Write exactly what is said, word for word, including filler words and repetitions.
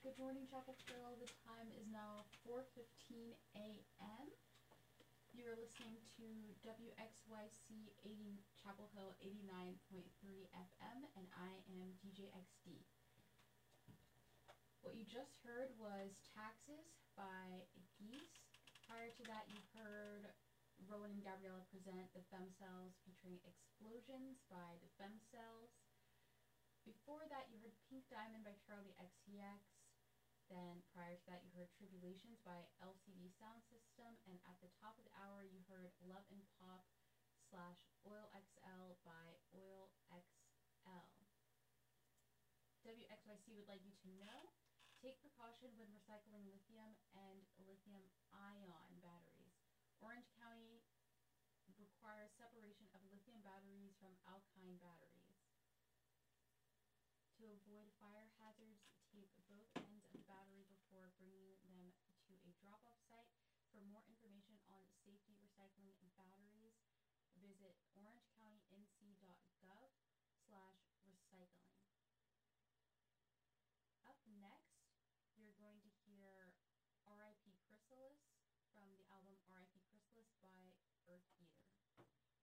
Good morning, Chapel Hill. The time is now four fifteen a m You are listening to W X Y C eighty Chapel Hill eighty-nine point three F M, and I am D J X D. What you just heard was Taxes by Geese. Prior to that, you heard Rowan and Gabriella present The Femcells featuring Explosions by The Femcells. Before that, you heard Pink Diamond by Charlie X C X. Then prior to that, you heard Tribulations by L C D Sound System. And at the top of the hour, you heard Love and Pop slash Oil X L by Oil X L. W X Y C would like you to know, take precaution when recycling lithium and lithium ion batteries. Orange County requires separation of lithium batteries from alkyne batteries. To avoid fire hazards, tape both ends of the battery before bringing them to a drop-off site. For more information on safety recycling batteries, visit orangecounty.nc.gov slash recycling. Up next, you're going to hear R I P Chrysalis from the album R I P Chrysalis by Earth Eater.